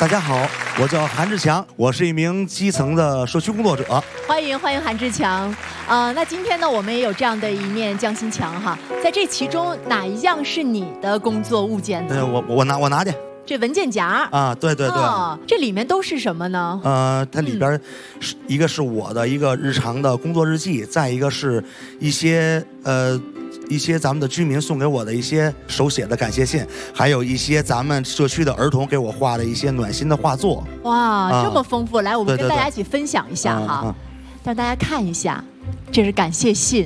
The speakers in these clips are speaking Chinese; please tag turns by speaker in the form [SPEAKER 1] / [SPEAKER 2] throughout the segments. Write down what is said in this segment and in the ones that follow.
[SPEAKER 1] 大家好，我叫韩志强，我是一名基层的社区工作者。
[SPEAKER 2] 欢迎韩志强。那今天呢，我们也有这样的一面匠心墙哈，在这其中哪一样是你的工作物件呢？
[SPEAKER 1] 我拿去。
[SPEAKER 2] 这文件夹
[SPEAKER 1] 啊，对，
[SPEAKER 2] 这里面都是什么呢？
[SPEAKER 1] 它里边一个是我的一个日常的工作日记，再一个是一些咱们的居民送给我的一些手写的感谢信，还有一些咱们社区的儿童给我画的一些暖心的画作。
[SPEAKER 2] 哇，这么丰富！来，我们跟大家一起分享一下哈，让大家看一下，这是感谢信。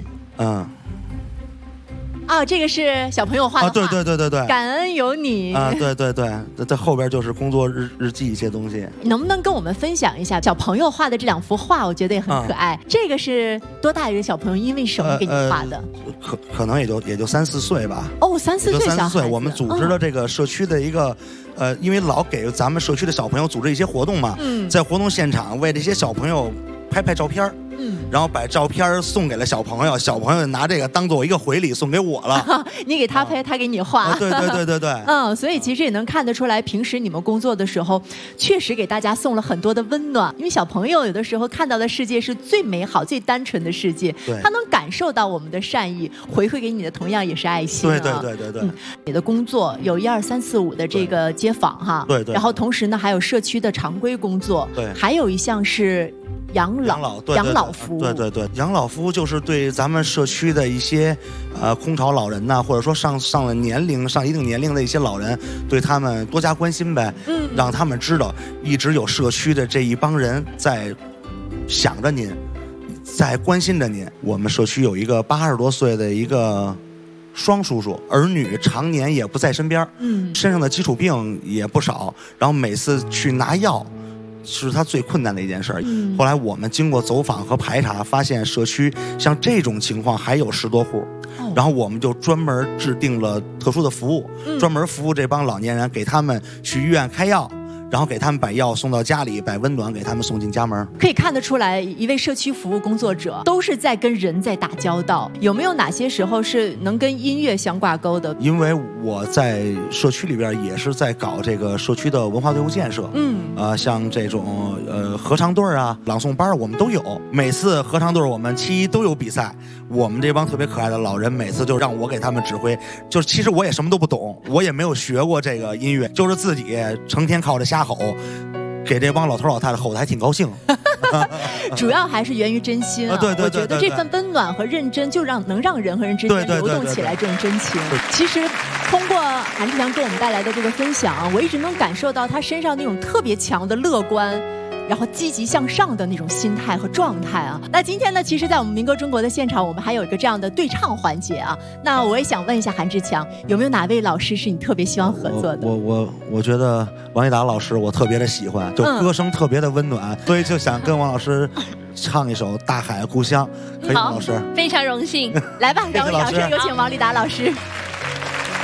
[SPEAKER 2] 这个是小朋友画的画。
[SPEAKER 1] 对，
[SPEAKER 2] 感恩有你。
[SPEAKER 1] 对，这后边就是工作日记一些东西。
[SPEAKER 2] 能不能跟我们分享一下小朋友画的这2幅画？我觉得也很可爱。这个是多大一个小朋友？因为什么给你画的？
[SPEAKER 1] 可能也就3、4岁吧。
[SPEAKER 2] 哦，3、4岁小孩子。
[SPEAKER 1] 我们组织了这个社区的一个。因为老给咱们社区的小朋友组织一些活动嘛，在活动现场为这些小朋友拍照片，然后把照片送给了小朋友，小朋友拿这个当做一个回礼送给我了。
[SPEAKER 2] 你给他拍，他给你画。
[SPEAKER 1] 对。
[SPEAKER 2] 所以其实也能看得出来，平时你们工作的时候，确实给大家送了很多的温暖。因为小朋友有的时候看到的世界是最美好、最单纯的世界，他能感受到我们的善意，回馈给你的同样也是爱心。
[SPEAKER 1] 对。
[SPEAKER 2] 你的工作有1、2、3、4、5的这个街访哈，
[SPEAKER 1] 对。
[SPEAKER 2] 然后同时呢，还有社区的常规工作，
[SPEAKER 1] 对，
[SPEAKER 2] 还有一项是养老服务。
[SPEAKER 1] 对，养老服务就是对咱们社区的一些空巢老人呐，或者说上了年龄、上一定年龄的一些老人，对他们多加关心呗，让他们知道一直有社区的这一帮人在想着您，在关心着您。我们社区有一个80多岁的一个双叔叔，儿女常年也不在身边，身上的基础病也不少，然后每次去拿药是他最困难的一件事。后来我们经过走访和排查，发现社区像这种情况还有10多户，然后我们就专门制定了特殊的服务，专门服务这帮老年人，给他们去医院开药，然后给他们把药送到家里，把温暖给他们送进家门。
[SPEAKER 2] 可以看得出来，一位社区服务工作者都是在跟人在打交道。有没有哪些时候是能跟音乐相挂钩的？
[SPEAKER 1] 因为我在社区里边也是在搞这个社区的文化队伍建设，像这种合唱队啊、朗诵班我们都有。每次合唱队我们期1都有比赛，我们这帮特别可爱的老人每次就让我给他们指挥。就是其实我也什么都不懂，我也没有学过这个音乐，就是自己成天靠着瞎吼，给这帮老头老太太吼的还挺高兴。
[SPEAKER 2] 主要还是源于真心啊！
[SPEAKER 1] 对，
[SPEAKER 2] 我觉得这份温暖和认真，就能让人和人之间流动起来这种真情。其实通过韩志强给我们带来的这个分享，我一直能感受到他身上那种特别强的乐观，然后积极向上的那种心态和状态啊。那今天呢，其实在我们民歌中国的现场，我们还有一个这样的对唱环节啊。那我也想问一下韩志强，有没有哪位老师是你特别希望合作的？
[SPEAKER 1] 我觉得王一达老师我特别的喜欢，就歌声特别的温暖，所以就想跟王老师唱一首《大海故乡》，可以吗？老师，
[SPEAKER 2] 非常荣幸。来吧，两位掌声有请王立达老师。